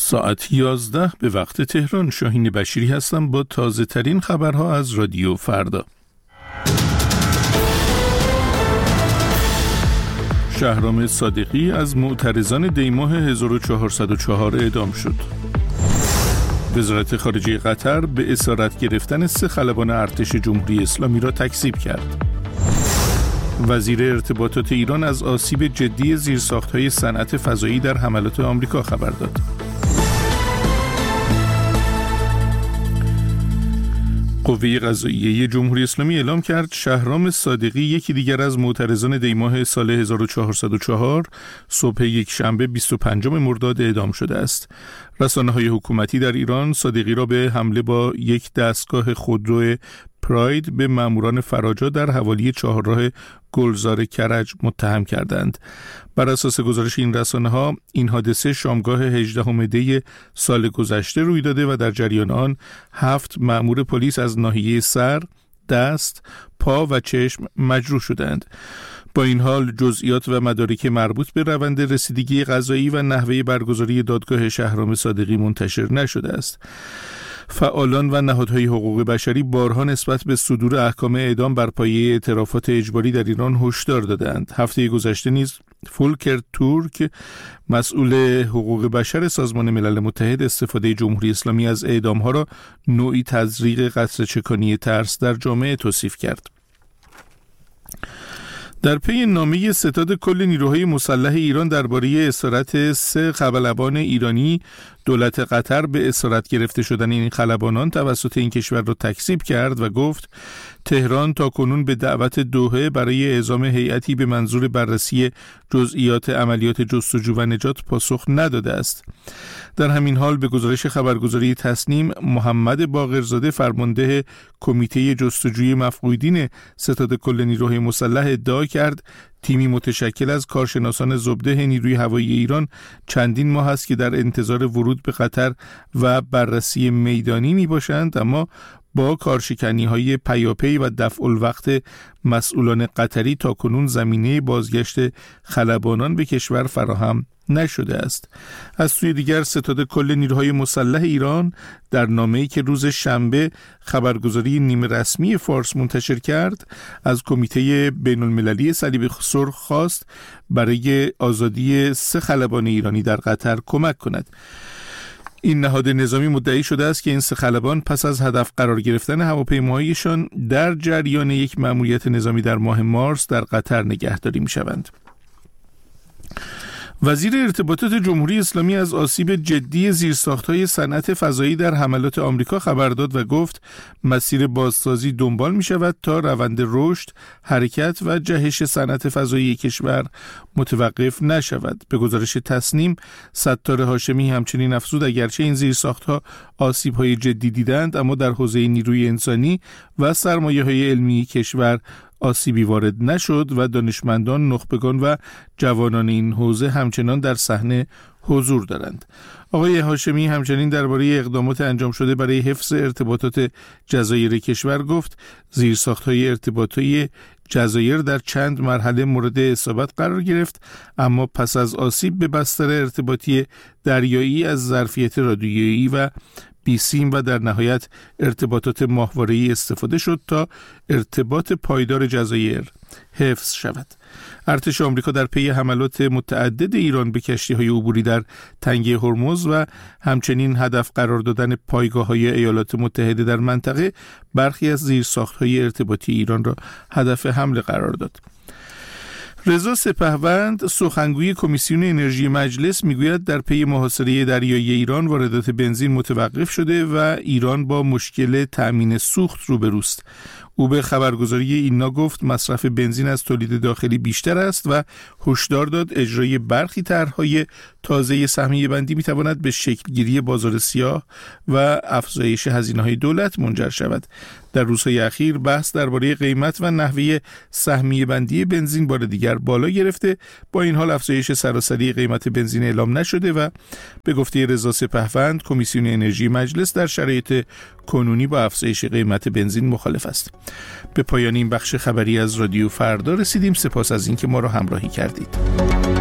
ساعت 11 به وقت تهران. شاهین بشیری هستم با تازه ترین خبرها از رادیو فردا. شهرام صادقی از معترضان دیماه 1404 اعدام شد. وزارت خارجه قطر به اسارت گرفتن 3 خلبان ارتش جمهوری اسلامی را تکذیب کرد. وزیر ارتباطات ایران از آسیب جدی زیرساخت‌های صنعت فضایی در حملات آمریکا خبر داد. قوه قضاییه جمهوری اسلامی اعلام کرد شهرام صادقی، یکی دیگر از معترضان دیماه سال 1404، صبح یک شنبه 25 مرداد اعدام شده است. رسانه‌های حکومتی در ایران صادقی را به حمله با یک دستگاه خودرو پراید به ماموران فراجا در حوالی چهارراه گلزار کرج متهم کردند. بر اساس گزارش این رسانه‌ها این حادثه شامگاه 18 دی سال گذشته روی داده و در جریان آن 7 مأمور پلیس از ناحیه سر، دست، پا و چشم مجروح شدند. با این حال جزئیات و مدارک مربوط به روند رسیدگی قضایی و نحوه برگزاری دادگاه شهرام صادقی منتشر نشده است. فعالان و نهادهای حقوق بشری بارها نسبت به صدور احکام اعدام بر پایه اعترافات اجباری در ایران هشدار دادند. هفته گذشته نیز فولکر تورک، مسئول حقوق بشر سازمان ملل متحد، استفاده جمهوری اسلامی از اعدامها را نوعی تزریق قطره‌چکانی ترس در جامعه توصیف کرد. در پی نامه ستاد کل نیروهای مسلح ایران درباره اسارت 3 خلبان ایرانی، دولت قطر به اسارت گرفته شدن این خلبانان توسط این کشور را تکذیب کرد و گفت تهران تاکنون به دعوت دوحه برای اعزام هیئتی به منظور بررسی جزئیات عملیات جستجو و نجات پاسخ نداده است. در همین حال به گزارش خبرگزاری تسنیم، محمد باقرزاده، فرمانده کمیته جستجوی مفقودین ستاد کل نیروهای مسلح، ادعا کرد تیمی متشکل از کارشناسان زبده نیروی هوایی ایران چندین ماه است که در انتظار ورود به قطر و بررسی میدانی می باشند، اما با کارشکنی‌های پیاپی و دفع الوقت مسئولان قطری تاکنون زمینه بازگشت خلبانان به کشور فراهم نشده است. از سوی دیگر ستاد کل نیروهای مسلح ایران در نامه‌ای که روز شنبه خبرگزاری نیمه رسمی فارس منتشر کرد از کمیته بین‌المللی صلیب سرخ خواست برای آزادی 3 خلبان ایرانی در قطر کمک کند. این نهاد نظامی مدعی شده است که این 3 خلبان پس از هدف قرار گرفتن هواپیماهایشان در جریان یک مأموریت نظامی در ماه مارس در قطر نگهداری می‌شوند. وزیر ارتباطات جمهوری اسلامی از آسیب جدی زیرساخت‌های صنعت فضایی در حملات آمریکا خبر داد و گفت مسیر بازسازی دنبال می‌شود تا روند رشد، حرکت و جهش صنعت فضایی کشور متوقف نشود. به گزارش تسنیم، ستار هاشمی همچنین افزود اگرچه این زیرساخت‌ها آسیب‌های جدی دیدند، اما در حوزه نیروی انسانی و سرمایه‌های علمی کشور آسیبی وارد نشد و دانشمندان، نخبگان و جوانان این حوزه همچنان در صحنه حضور دارند. آقای هاشمی همچنین درباره اقدامات انجام شده برای حفظ ارتباطات جزایر کشور گفت زیرساخت‌های ارتباطی جزایر در چند مرحله مورد اصابت قرار گرفت، اما پس از آسیب به بستر ارتباطی دریایی از ظرفیت رادیویی و بیسیم و در نهایت ارتباطات ماهواره‌ای استفاده شد تا ارتباط پایدار جزایر حفظ شود. ارتش آمریکا در پی حملات متعدد ایران به کشتی‌های عبوری در تنگه هرمز و همچنین هدف قرار دادن پایگاه‌های ایالات متحده در منطقه، برخی از زیرساخت‌های ارتباطی ایران را هدف حمله قرار داد. رضا سپهوند، سخنگوی کمیسیون انرژی مجلس، میگوید در پی محاصره دریایی ایران واردات بنزین متوقف شده و ایران با مشکل تأمین سوخت روبروست. او به خبرگزاری اینا گفت مصرف بنزین از تولید داخلی بیشتر است و هشدار داد اجرای برخی طرح‌های تازه سهمیه بندی میتواند به شکلگیری بازار سیاه و افزایش هزینه‌های دولت منجر شود. در روزهای اخیر بحث درباره قیمت و نحوه سهمیه بندی بنزین بار دیگر بالا گرفته. با این حال افزایش سراسری قیمت بنزین اعلام نشده و به گفته رضا سپهوند کمیسیون انرژی مجلس در شرایط کنونی با افزایش قیمت بنزین مخالف است. به پایان این بخش خبری از رادیو فردا رسیدیم. سپاس از اینکه ما را همراهی کردید.